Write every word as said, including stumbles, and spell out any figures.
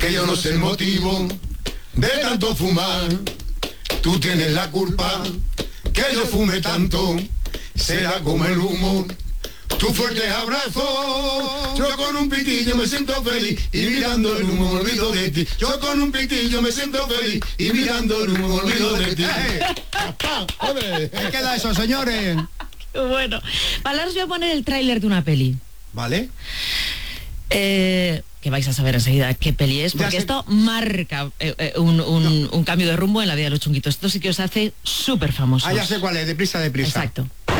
que yo no sé el motivo de tanto fumar. Tú tienes la culpa que yo fume tanto, será como el humo. Tu fuerte abrazo, yo con un pitillo me siento feliz y mirando el humo me olvido de ti. Yo con un pitillo me siento feliz y mirando el humo me olvido de ti. ¡Hombre! ¿Qué queda eso, señores? Qué bueno. Vale, ahora os voy a poner el tráiler de una peli. ¿Vale? Eh, que vais a saber enseguida qué peli es, porque esto marca eh, eh, un, un, no. un cambio de rumbo en la vida de los chunguitos. Esto sí que os hace súper famosos. Ah, ya sé cuál es, deprisa, deprisa. Exacto.